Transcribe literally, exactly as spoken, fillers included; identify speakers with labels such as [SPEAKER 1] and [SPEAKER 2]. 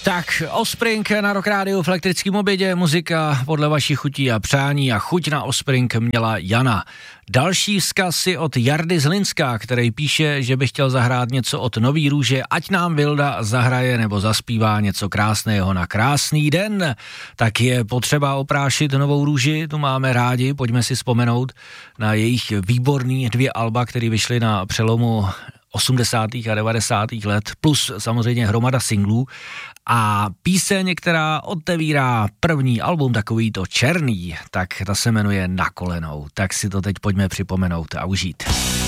[SPEAKER 1] Tak, Offspring na Rock Rádiu v elektrickém obědě, muzika podle vašich chutí a přání a chuť na Offspring měla Jana. Další vzkaz je od Jardy z Hlinska, který píše, že by chtěl zahrát něco od Nový růže, ať nám Vilda zahraje nebo zaspívá něco krásného na krásný den. Tak je potřeba oprášit Novou růži, tu máme rádi, pojďme si vzpomenout na jejich výborný dvě alba, které vyšly na přelomu osmdesátých a devadesátých let, plus samozřejmě hromada singlů a píseň, která otevírá první album, takový to černý, tak ta se jmenuje Na kolenou. Tak si to teď pojďme připomenout a užít.